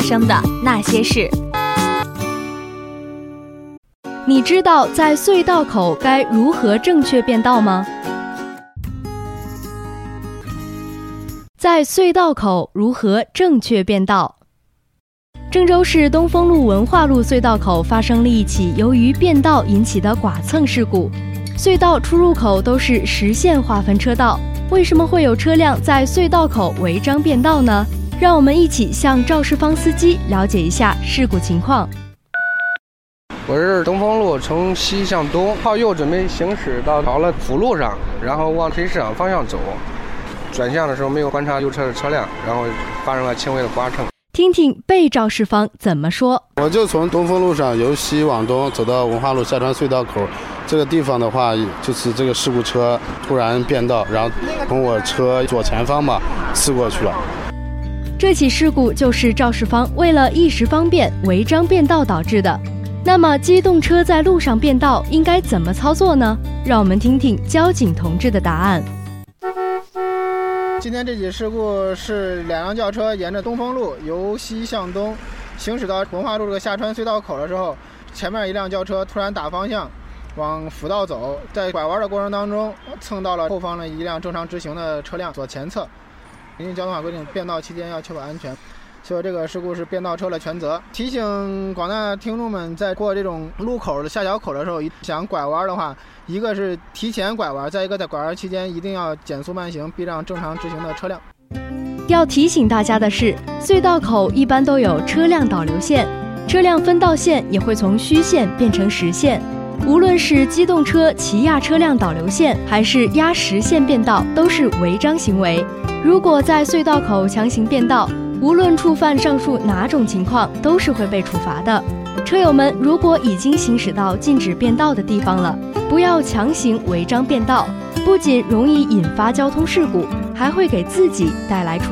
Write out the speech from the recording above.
生的那些事。你知道在隧道口该如何正确变道吗？在隧道口如何正确变道？郑州市东风路文化路隧道口发生了一起由于变道引起的剐蹭事故。隧道出入口都是实线划分车道，为什么会有车辆在隧道口违章变道呢？让我们一起向赵世芳司机了解一下事故情况。 我是东风路从西向东，靠右准备行驶到了辅路上，然后往黑市场方向走。转向的时候没有观察右侧的车辆，然后发生了轻微的剐蹭。 听听被赵世芳怎么说。 我就从东风路上由西往东走到文化路下川隧道口，这个地方的话，就是这个事故车突然变道，然后从我车左前方吧刺过去了。 这起事故就是赵世芳为了一时方便违章变道导致的。那么机动车在路上变道应该怎么操作呢？让我们听听交警同志的答案。 今天这起事故是2辆轿车沿着东风路由西向东行驶到文化路这个下川隧道口的时候，前面一辆轿车突然打方向往辅道走，在拐弯的过程当中蹭到了后方的一辆正常直行的车辆左前侧。因为交通法规定变道期间要确保安全，所以这个事故是变道车的全责。提醒广大听众们，在过这种路口的下桥口的时候，想拐弯的话，一个是提前拐弯，再一个在拐弯期间一定要减速慢行，避让正常直行的车辆。 要提醒大家的是，隧道口一般都有车辆导流线，车辆分道线也会从虚线变成实线。无论是机动车骑压车辆导流线，还是压实线变道，都是违章行为。如果在隧道口强行变道，无论触犯上述哪种情况，都是会被处罚的。车友们如果已经行驶到禁止变道的地方了，不要强行违章变道，不仅容易引发交通事故，还会给自己带来处